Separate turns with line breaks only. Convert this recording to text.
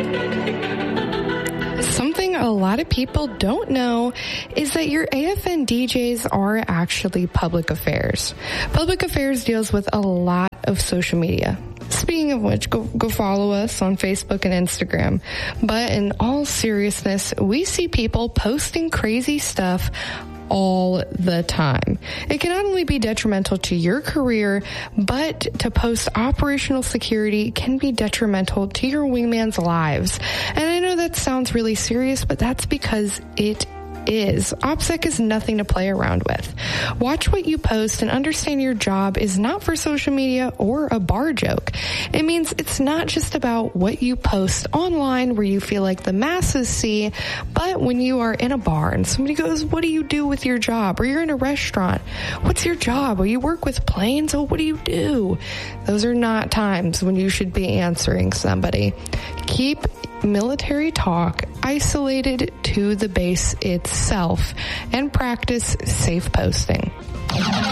Something a lot of people don't know is that your AFN DJs are actually public affairs. Public affairs deals with a lot of social media. Speaking of which, go follow us on Facebook and Instagram. But in all seriousness, we see people posting crazy stuff all the time. It can not only be detrimental to your career, but to post operational security can be detrimental to your wingman's lives. And I know that sounds really serious, but that's because it is. OPSEC is nothing to play around with. Watch what you post and understand your job is not for social media or a bar joke. It means it's not just about what you post online where you feel like the masses see, but when you are in a bar and somebody goes, what do you do with your job? Or you're in a restaurant, what's your job? Or you work with planes, oh, what do you do? Those are not times when you should be answering somebody. Keep military talk isolated to the base itself and practice safe posting.